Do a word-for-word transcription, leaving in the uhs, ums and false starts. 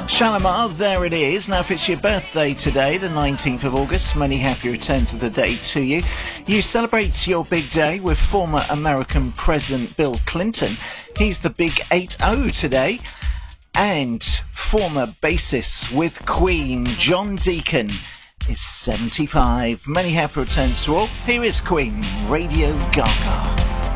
Shalimar, there it is. Now, if it's your birthday today, the nineteenth of August, many happy returns of the day to you. You celebrate your big day with former American President Bill Clinton. He's the big eight oh today. And former bassist with Queen, John Deacon, is seventy-five. Many happy returns to all. Here is Queen, Radio Gaga.